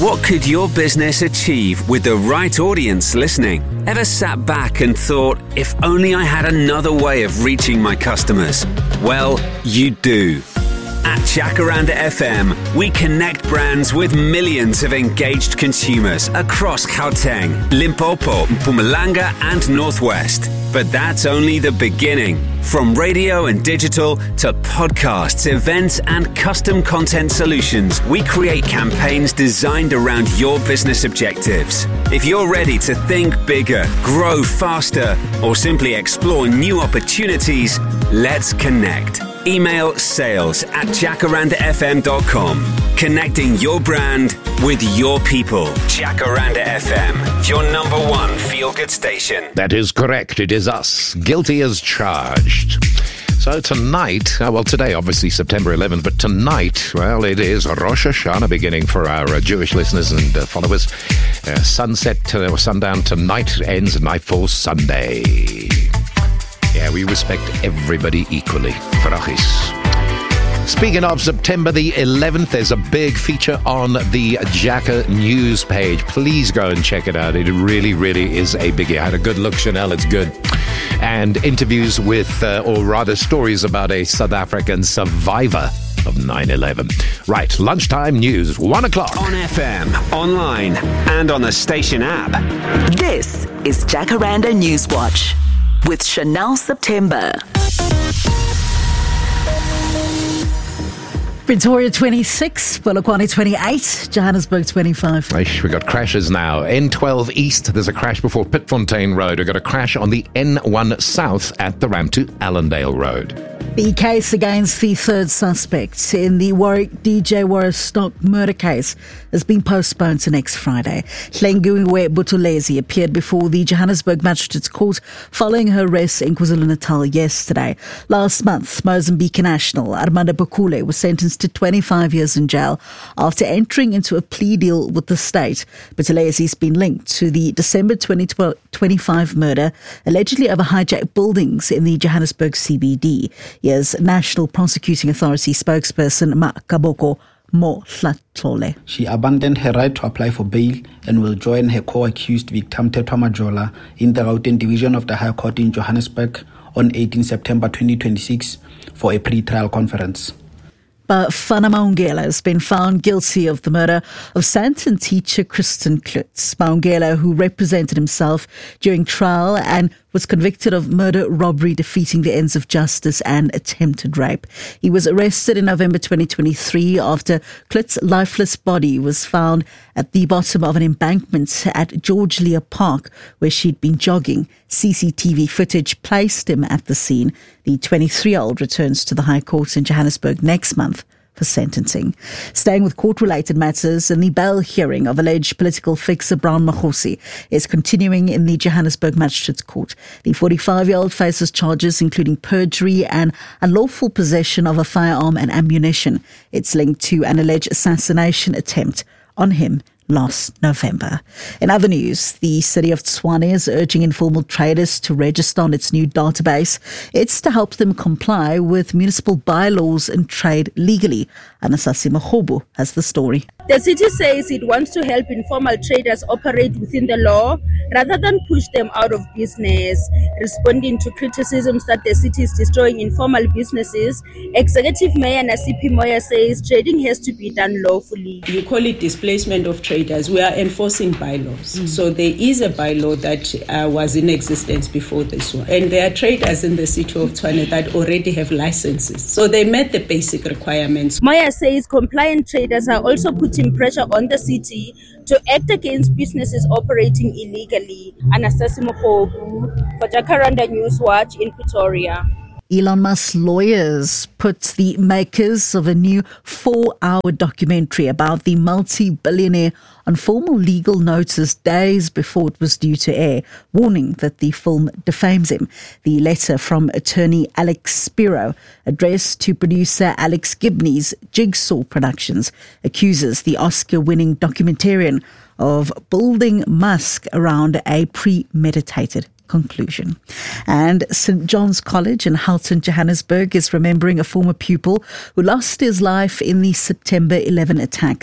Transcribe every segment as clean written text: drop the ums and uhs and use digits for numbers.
What could your business achieve with the right audience listening? Ever sat back and thought, if only I had another way of reaching my customers? Well, you do. At Jacaranda FM, we connect brands with millions of engaged consumers across Gauteng, Limpopo, Mpumalanga and Northwest. But that's only the beginning. From radio and digital to podcasts, events and custom content solutions, we create campaigns designed around your business objectives. If you're ready to think bigger, grow faster, or simply explore new opportunities, let's connect. Email sales@jacarandafm.com. Connecting your brand with your people. Jacaranda FM, your number one feel-good station. That is correct. It is us. Guilty as charged. So tonight, today, obviously September 11th, but tonight, it is Rosh Hashanah beginning for our Jewish listeners and followers. Sunset or sundown tonight, ends nightfall Sunday. Yeah, we respect everybody equally. Frachis. Speaking of September the 11th, there's a big feature on the Jacka news page. Please go and check it out. It really, really is a biggie. I had a good look, Chanel. It's good. And interviews with, or rather stories about a South African survivor of 9/11. Right, lunchtime news, 1 o'clock. On FM, online, and on the station app. This is Jacaranda News Watch with Chanel September. Pretoria 26, Polokwane 28, Johannesburg 25. We got crashes now. N12 East, there's a crash before Pitfontein Road. We've got a crash on the N1 South at the ramp to Allendale Road. The case against the third suspect in the Warwick DJ Warstock murder case has been postponed to next Friday. Hlengiwe Buthelezi appeared before the Johannesburg Magistrates Court following her arrest in KwaZulu-Natal yesterday. Last month, Mozambique national Armando Bakule was sentenced to 25 years in jail after entering into a plea deal with the state. Buthelezi been linked to the December 2025 murder, allegedly over hijacked buildings in the Johannesburg CBD. Here's National Prosecuting Authority spokesperson Makaboko Mohlatlole. She abandoned her right to apply for bail and will join her co-accused victim Tetwa Majola in the Gauteng Division of the High Court in Johannesburg on 18 September 2026 for a pre-trial conference. Bafana Maungela has been found guilty of the murder of Sandton teacher Kristen Klutz. Maungela, who represented himself during trial and was convicted of murder, robbery, defeating the ends of justice and attempted rape. He was arrested in November 2023 after Klutz's lifeless body was found at the bottom of an embankment at George Lear Park where she'd been jogging. CCTV footage placed him at the scene. The 23-year-old returns to the High Court in Johannesburg next month for sentencing. Staying with court-related matters, and the bail hearing of alleged political fixer Brown Magosi is continuing in the Johannesburg Magistrates Court. The 45-year-old faces charges including perjury and unlawful possession of a firearm and ammunition. It's linked to an alleged assassination attempt on him last November. In other news, the city of Tshwane is urging informal traders to register on its new database. It's to help them comply with municipal bylaws and trade legally. Anasasi Mahobu has the story. The city says it wants to help informal traders operate within the law rather than push them out of business. Responding to criticisms that the city is destroying informal businesses, Executive Mayor Nasipi Moya says trading has to be done lawfully. You call it displacement of traders. We are enforcing bylaws. So there is a bylaw that was in existence before this one. And there are traders in the city of Tshwane that already have licenses. So they met the basic requirements. Moya says compliant traders are also putting pressure on the city to act against businesses operating illegally. Anasasi Mohobu for Jacaranda News Watch in Pretoria. Elon Musk's lawyers put the makers of a new 4-hour documentary about the multi-billionaire on formal legal notice days before it was due to air, warning that the film defames him. The letter from attorney Alex Spiro, addressed to producer Alex Gibney's Jigsaw Productions, accuses the Oscar-winning documentarian of building Musk around a premeditated conclusion. And St. John's College in Houghton, Johannesburg is remembering a former pupil who lost his life in the September 11 attacks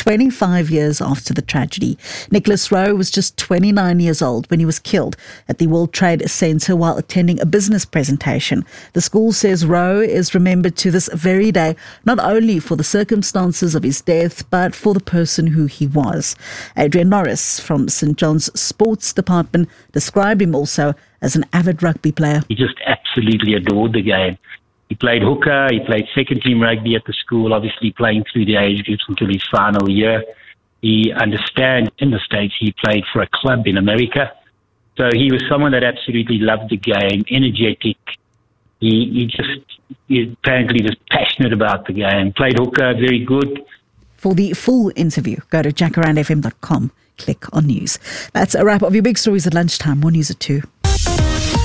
25 years after the tragedy. Nicholas Rowe was just 29 years old when he was killed at the World Trade Center while attending a business presentation. The school says Rowe is remembered to this very day, not only for the circumstances of his death, but for the person who he was. Adrian Norris from St. John's Sports Department described him also as an avid rugby player. He just absolutely adored the game. He played hooker, he played second team rugby at the school, obviously playing through the age groups until his final year. He understands in the States he played for a club in America. So he was someone that absolutely loved the game, energetic. He apparently was passionate about the game. Played hooker, very good. For the full interview, go to jacarandafm.com, click on news. That's a wrap of your big stories at lunchtime. More news at 2.